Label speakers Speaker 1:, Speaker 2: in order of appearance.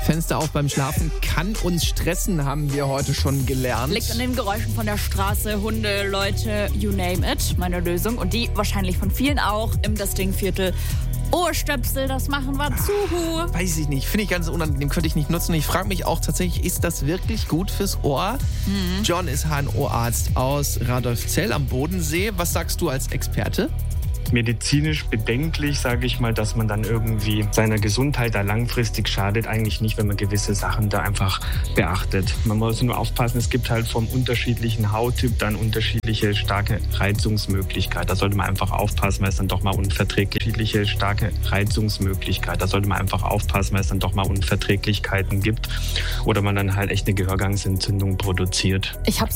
Speaker 1: Fenster auf beim Schlafen kann uns stressen, haben wir heute schon gelernt.
Speaker 2: Liegt an den Geräuschen von der Straße, Hunde, Leute, you name it, meine Lösung. Und die wahrscheinlich von vielen auch im Das Ding-Viertel. Ohrstöpsel, das machen wir zu.
Speaker 1: Weiß ich nicht, finde ich ganz unangenehm, könnte ich nicht nutzen. Ich frage mich auch tatsächlich, ist das wirklich gut fürs Ohr? John ist HNO-Arzt aus Radolfzell am Bodensee. Was sagst du als Experte?
Speaker 3: Medizinisch bedenklich, sage ich mal, dass man dann irgendwie seiner Gesundheit da langfristig schadet. Eigentlich nicht, wenn man gewisse Sachen da einfach beachtet. Man muss nur aufpassen, es gibt halt vom unterschiedlichen Hauttyp dann unterschiedliche starke Reizungsmöglichkeiten. Da sollte man einfach aufpassen, weil es dann doch mal Unverträglichkeiten gibt oder man dann halt echt eine Gehörgangsentzündung produziert.
Speaker 2: Ich habe